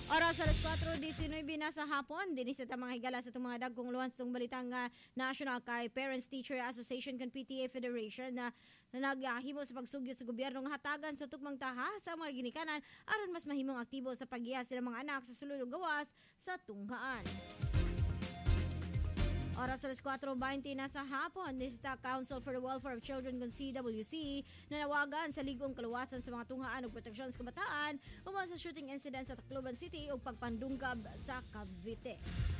Oras alas 4:19 na sa hapon, dinis sa mga higala sa itong mga dagkong luhan sa itong balitang national kay Parents Teacher Association kan PTA Federation na naghimo sa pagsugyot sa gobyerno nga hatagan sa tukmang taha sa mga ginikanan aron mas mahimong aktibo sa paggiya sila mga anak sa sulod ug gawas sa tunggaan. Oras alas 4:20 na sa hapon, District Council for the Welfare of Children kung CWC nanawagan sa ligong kaluwasan sa mga tunghaan ug proteksyon sa kabataan uman sa shooting incident sa Tacloban City ug pagpandungkab sa Cavite.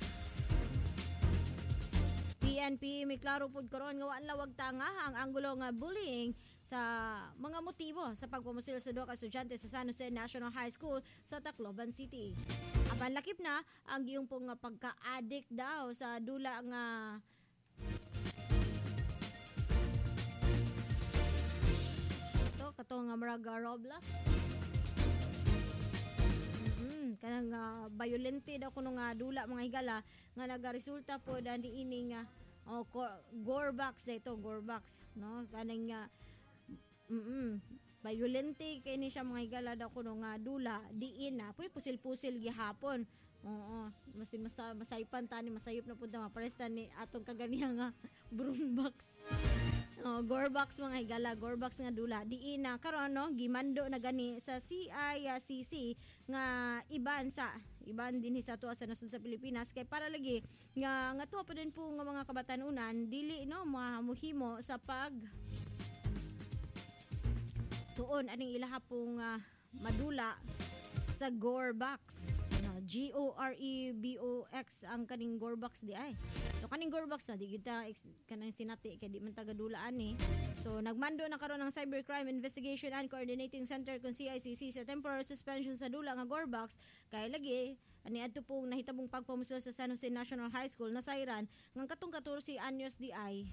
PNP may klaro pud karon nga waan lawag tanga ang anggulo nga bullying sa mga motibo sa pagpamusil sa duha ka estudyante sa San Jose National High School sa Tacloban City. Apan lakip na ang giyong pong pagka-addict daw sa dula nga kato nga maraga Roblox. Kanang violente daw kuno nga dula mga higala nga nagaresulta po dandi ini nga Gorbox dito, Gorbox, no? Kanang violente kay ni siya mga higala daw kuno nga dula diin na puy pusil-pusil gihapon. Oo, masaypan tani masayop na pud na mapresta ni atong kaganiya nga broombox. Gorbox mga higala, Gorbox nga dula diin na karon no gimando na gani sa CICC nga iban din sa tuwa sa nasud sa Pilipinas kay para lagi nga tuwa pa din po nga mga kabatanunan dili no mamuhimo sa pag suon aning ilaha pong madula sa Gorbox. Gorebox ang kaning Gorbox di ay. So kaning Gorbox na di kita kanang sinati kay di man tagadulaan ni. So nagmando na karon ng Cybercrime Investigation and Coordinating Center kung CICC sa temporary suspension sa dula nga Gorbox kay lagi ani adto pong nahitabong pagpamusil sa San Jose National High School na sayran ngang katong 14 anyos di ay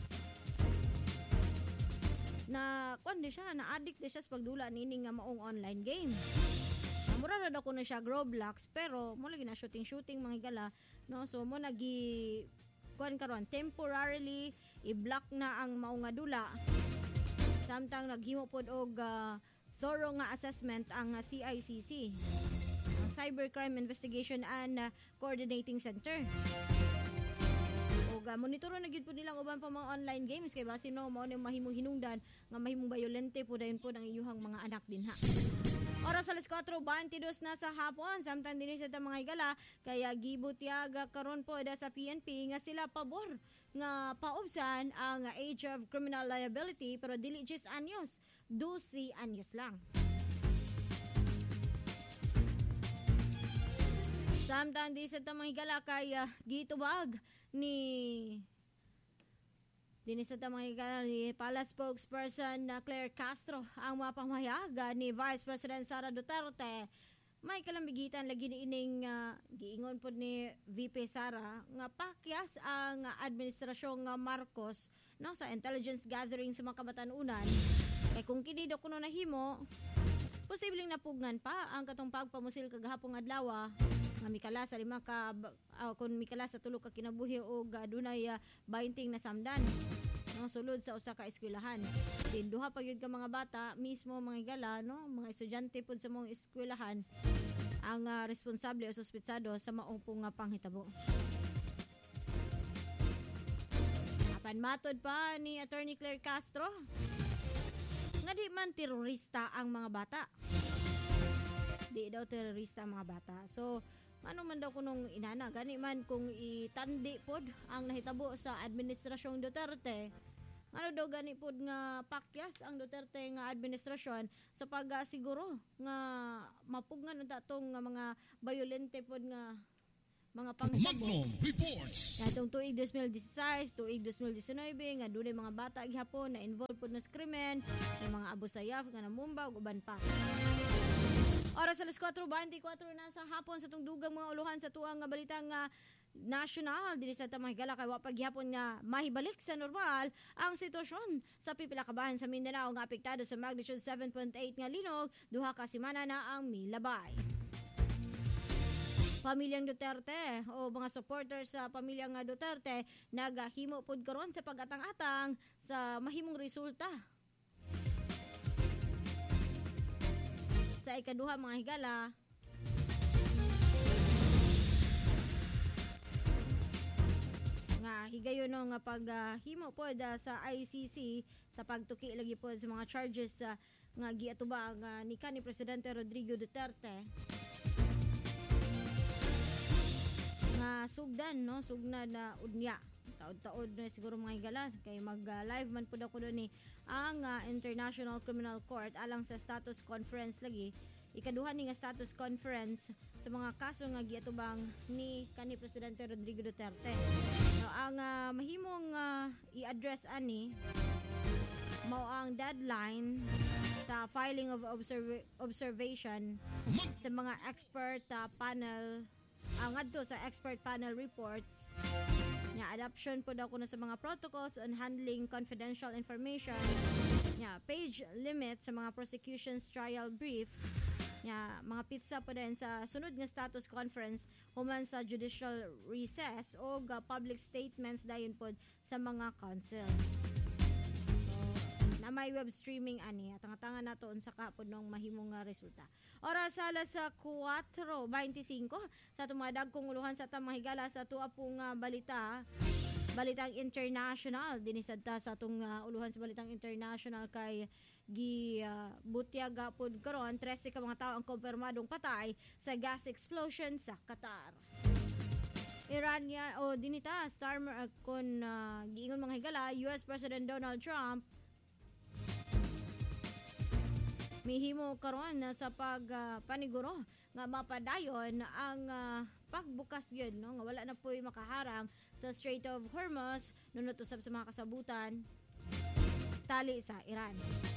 na kundi siya na addict siya sa pagdula nini nga maong online game. Mura ra daw ko na siya Roblox pero mo lagi na shooting mga gala no so mo nagi kuan karon temporarily i-block na ang maong nga dula samtang naghimo pod og thorough nga assessment ang CICC ang Cybercrime Investigation and Coordinating Center. Monitoron na gid po nilang uban pa mga online games kay base no mao ni mahimong hinungdan nga mahimong violente po dayon po ang iyuhang mga anak dinha. Oras alas 4:22 na sa hapon samtang dinhi sa mga higala kaya gibutyaga karon po sa PNP nga sila pabor nga paubsan ang age of criminal liability pero dili 10 anyos 12 anyos lang. Samtang di sa tamang higala kaya gitubag ni Palace spokesperson na Claire Castro ang mapamahayagan ni Vice President Sara Duterte. May kalambigitan lagi ni ining giingon po ni VP Sara nga pakyas ang administrasyong Marcos no, sa intelligence gathering sa mga kabatanunan. Kay kung kini do kuno nahimo, posibleng napugnan pa ang katong pagpamusil kagahapong adlaw nga mikala sa lima ka kun mikala sa tulo ka kinabuhi og adunay 20 na samdan no sulod sa usa ka eskwelahan din duha pa gyud ka mga bata mismo mga higala no mga estudyante pud sa mong eskwelahan ang responsable o suspetsado sa maong pong panghitabo. Apan matod pa ni Attorney Claire Castro nga di man terorista ang mga bata. Di daw terorista ang mga bata. So ano man daw kunong inana gani man kung itandi pod ang nahitabo sa administrasyong Duterte ano daw gani pod nga pakyas ang Duterte nga administrasyon sa pagsiguro nga mapugnan unta tong mga violente pod nga mga Magnum Reports. Katong tuig 2016, tuig 2019 nga dunay mga bata gihapon na involved pod sa krimen, may mga abusayaf nga namumba ug uban pa. Oras alas 4:24 na sa hapon sa itong dugang mga uluhan sa tuang nga balita nga national dili sa tamang higala kay wa paghihapon nga mahibalik sa normal ang sitwasyon sa pipila ka bahin sa Mindanao nga apektado sa magnitude 7.8 nga linog duha ka semana na ang milabay. Pamilyang Duterte o mga supporters sa pamilyang Duterte nagahimo pod karon sa pag-atang-atang sa mahimong resulta sa ikaduha mga higala dayon no nga paghimo po sa ICC sa pagtuki lagi po sa mga charges nga giatubang ni kanhi Presidente Rodrigo Duterte nga sugdan na unya taod-taod na siguro mga higalan kay mag-live man pud ako doon ang International Criminal Court alang sa status conference lagi ikaduha ni nga status conference sa mga kaso nga giatubang ni kanhi Presidente Rodrigo Duterte. Ang mahimong i-address ani mao ang deadline sa filing of observation sa mga expert panel ngadto sa expert panel reports nya adoption po daw kuno sa mga protocols on handling confidential information nya page limit sa mga prosecution's trial brief nya mga pizza po din sa sunod nga status conference human sa judicial recess o public statements dayon po sa mga counsel. Na may web streaming ani tanga-tanga nato unsa ka pod nung mahimong nga resulta. Oras alas 4:25 sa tumadag kong uluhan sa tamahigala sa tuwa pong balitang international dinisadta sa atong uluhan sa balitang international kay butyag pod karon 13 ka mga tawo ang kumpirmadong patay sa gas explosion sa Qatar. Irania dinita Starmer kon giingon mga higala US President Donald Trump mihimo karon sa paniguro nga mapadayon ang pagbukas gyud nga wala na poy makaharang sa Strait of Hormuz nunot usab sa mga kasabutan tali sa Iran.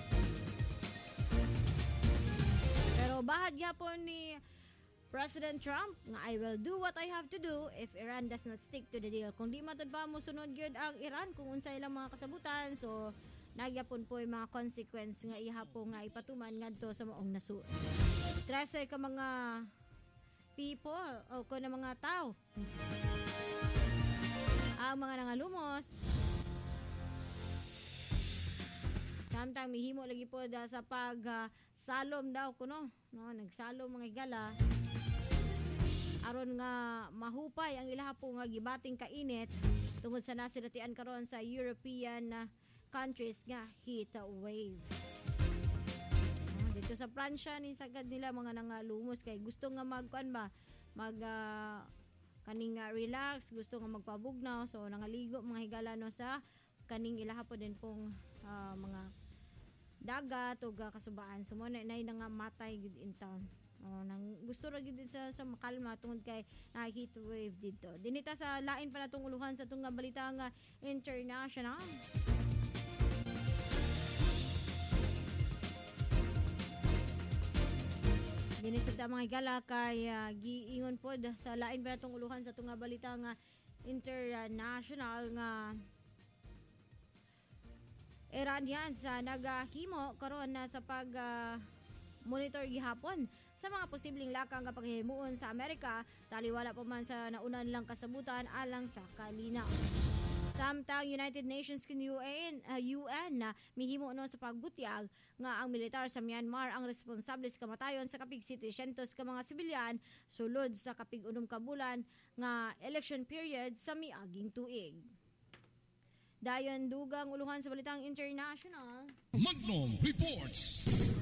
Pero bahad gyapon ni President Trump nga I will do what I have to do if Iran does not stick to the deal. Kung di matud pa mo sunod gyud ang Iran kung unsay ilang mga kasabutan so nagyapon po yung mga consequence nga ihapo nga ipatuman ngadto sa maong nasud. 13 ka mga people o ko na mga tao ang mga nangalumos samtang mihimo lagi po sa salom daw kuno nagsalom mga igala aron nga mahupay ang ilaha po nga gibating kainit tungod sa nasilatian karon sa European countries nga heat wave. Dito sa Pransya ni sagad nila mga nangalumos kay gusto nga kaning relax, gusto nga magpabugnaw so nangaligo mga higala sa kaning ilaha po din pong mga dagat o kasubaan so mo na nga matay gid in town. Nang gusto ra gid sa makalma tungod kay heat wave dito. Dinita sa lain pa natong uluhan sa tunga balita nga international. Dinisita mga higala kay giingon po sa lain pa natong uluhan sa tunga balita nga international nga Iran yan sa nagahimo karon na sa pag monitor gihapon sa mga posibleng lakang nga paghimuon sa Amerika taliwala pa man sa naunan lang kasabutan alang sa kalinaw. Samtang United Nations kin UN mihimo sa pagbutyag nga ang militar sa Myanmar ang responsable sa kamatayon sa kapig 700 ka mga sibilyan sulod sa kapig 6 ka bulan nga election period sa miaging tuig. Dayon dugang uluhan sa balitang international. Magnum Reports.